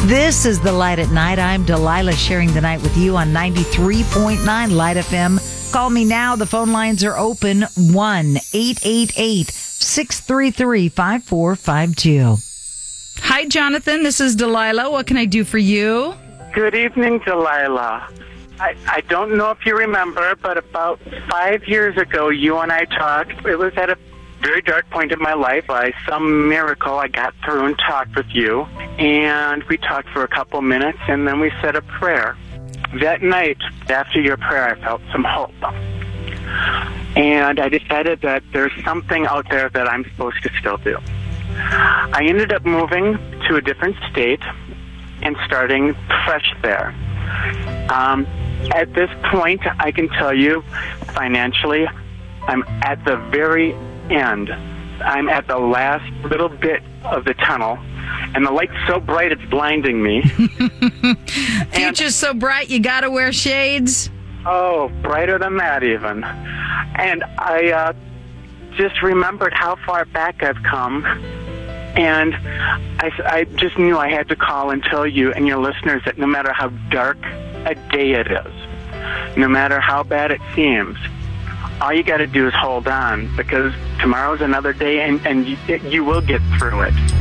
This is The Light at Night. I'm Delilah, sharing the night with you on 93.9 Light FM. Call me now. The phone lines are open. 1-888-633-5452. Hi, Jonathan. This is Delilah. What can I do for you? Good evening, Delilah. I don't know if you remember, but about 5 years ago, you and I talked. It was at a very dark point in my life. By some miracle, I got through and talked with you. And we talked for a couple minutes, and then we said a prayer. That night, after your prayer, I felt some hope. And I decided that there's something out there that I'm supposed to still do. I ended up moving to a different state and starting fresh there. At this point, I can tell you, financially, I'm at the very end. I'm at the last little bit of the tunnel, and the light's so bright it's blinding me. Future's so bright you gotta wear shades? Oh, brighter than that even. And I just remembered how far back I've come, and I just knew I had to call and tell you and your listeners that no matter how dark a day it is, no matter how bad it seems, all you got to do is hold on, because tomorrow's another day, and you will get through it.